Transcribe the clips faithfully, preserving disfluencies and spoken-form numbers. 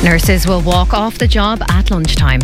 Nurses will walk off the job at lunchtime.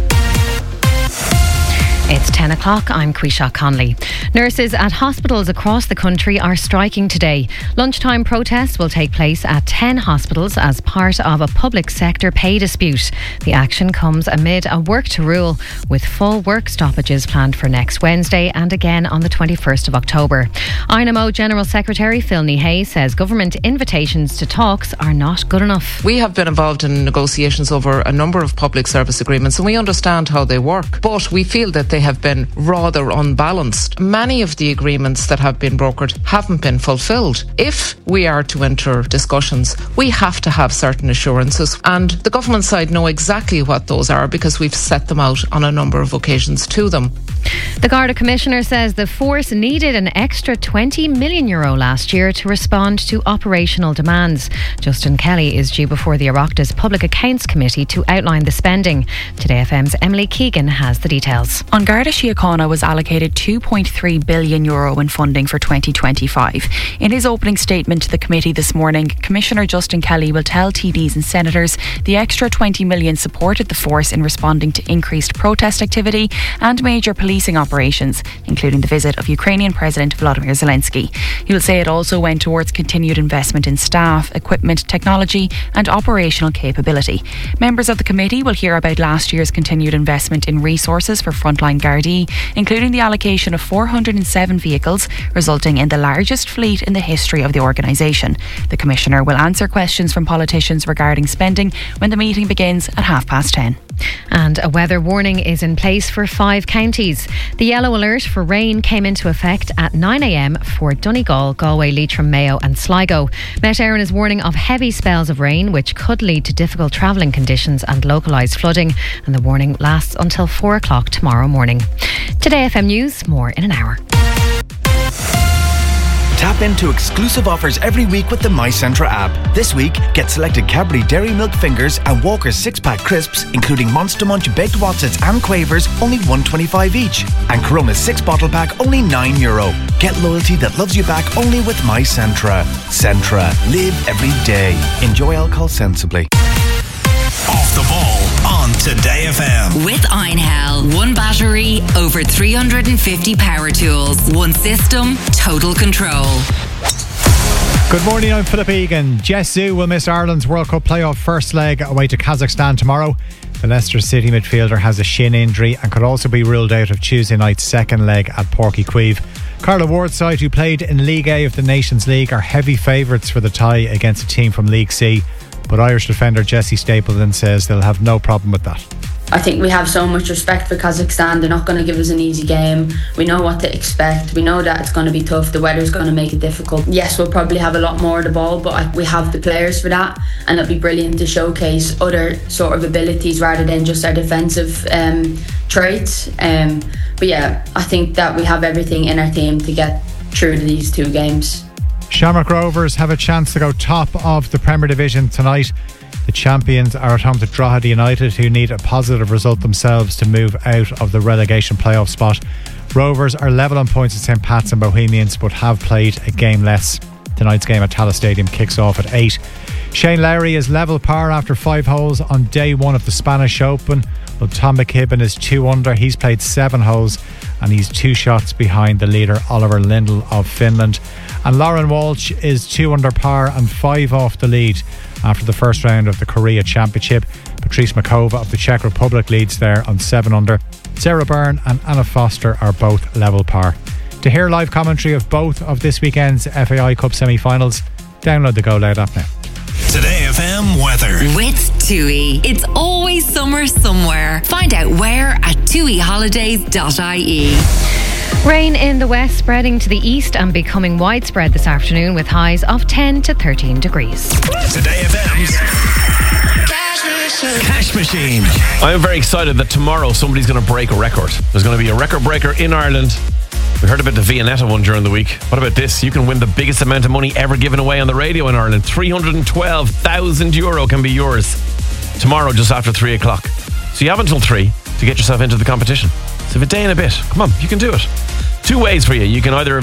It's ten o'clock, I'm Quisha Conley. Nurses at hospitals across the country are striking today. Lunchtime protests will take place at ten hospitals as part of a public sector pay dispute. The action comes amid a work to rule, with full work stoppages planned for next Wednesday and again on the twenty-first of October. I N M O General Secretary Phil Nihay says government invitations to talks are not good enough. We have been involved in negotiations over a number of public service agreements and we understand how they work, but we feel that they have been rather unbalanced. Many of the agreements that have been brokered haven't been fulfilled. If we are to enter discussions, we have to have certain assurances, and the government side know exactly what those are because we've set them out on a number of occasions to them. The Garda Commissioner says the force needed an extra twenty million euro last year to respond to operational demands. Justin Kelly is due before the Oireachtas Public Accounts Committee to outline the spending. Today F M's Emily Keegan has the details. On Garda Síochána was allocated two point three billion euro in funding for twenty twenty-five. In his opening statement to the committee this morning, Commissioner Justin Kelly will tell T Ds and Senators the extra twenty million supported the force in responding to increased protest activity and major policing operations, including the visit of Ukrainian President Volodymyr Zelensky. He will say it also went towards continued investment in staff, equipment, technology and operational capability. Members of the committee will hear about last year's continued investment in resources for frontline Gardaí, including the allocation of four hundred seven vehicles, resulting in the largest fleet in the history of the organisation. The Commissioner will answer questions from politicians regarding spending when the meeting begins at half past ten. And a weather warning is in place for five counties. The yellow alert for rain came into effect at nine a m for Donegal, Galway, Leitrim, Mayo and Sligo. Met Éireann is warning of heavy spells of rain which could lead to difficult travelling conditions and localised flooding, and the warning lasts until four o'clock tomorrow morning. Today F M News, more in an hour. Tap into exclusive offers every week with the MyCentra app. This week, get selected Cadbury Dairy Milk Fingers and Walker's six-pack crisps, including Monster Munch Baked Wotsits and Quavers, only one twenty-five each. And Corona's six-bottle pack, only nine euro. Get loyalty that loves you back only with MyCentra. Centra. Live every day. Enjoy alcohol sensibly. Off the ball on Today F M. With Einhell. One battery, over three hundred fifty power tools. One system, total control. Good morning, I'm Philip Egan. Jess Zhu will miss Ireland's World Cup playoff first leg away to Kazakhstan tomorrow. The Leicester City midfielder has a shin injury and could also be ruled out of Tuesday night's second leg at Páirc Uí Chaoimh. Carla Ward's side, who played in League A of the Nations League, are heavy favourites for the tie against a team from League C. But Irish defender Jessie Stapleton says they'll have no problem with that. I think we have so much respect for Kazakhstan. They're not going to give us an easy game. We know what to expect. We know that it's going to be tough. The weather's going to make it difficult. Yes, we'll probably have a lot more of the ball, but I, we have the players for that, and it'll be brilliant to showcase other sort of abilities rather than just our defensive um, traits. Um, but yeah, I think that we have everything in our team to get through to these two games. Shamrock Rovers have a chance to go top of the Premier Division tonight. The champions are at home to Drogheda United, who need a positive result themselves to move out of the relegation playoff spot. Rovers are level on points at St Pat's and Bohemians, but have played a game less. Tonight's game at Tallaght Stadium kicks off at eight. Shane Lowry is level par after five holes on day one of the Spanish Open. Well, Tom McKibben is two under. He's played seven holes and he's two shots behind the leader Oliver Lindell of Finland. And Lauren Walsh is two under par and five off the lead after the first round of the Korea Championship. Patrice Makova of the Czech Republic leads there on seven under. Sarah Byrne and Anna Foster are both level par. To hear live commentary of both of this weekend's F A I Cup semi-finals, download the Go Loud app now. Today F M weather. With TUI. It's always summer somewhere. Find out where at tui holidays dot I E. Rain in the west spreading to the east and becoming widespread this afternoon with highs of ten to thirteen degrees. Today F M's Cash Machine. I am very excited that tomorrow somebody's going to break a record. There's going to be a record breaker in Ireland. We heard about the Viennetta one during the week. What about this? You can win the biggest amount of money ever given away on the radio in Ireland. three hundred twelve thousand euro can be yours tomorrow just after three o'clock. So you have until three to get yourself into the competition. So if a day and a bit, come on, you can do it. Two ways for you. You can either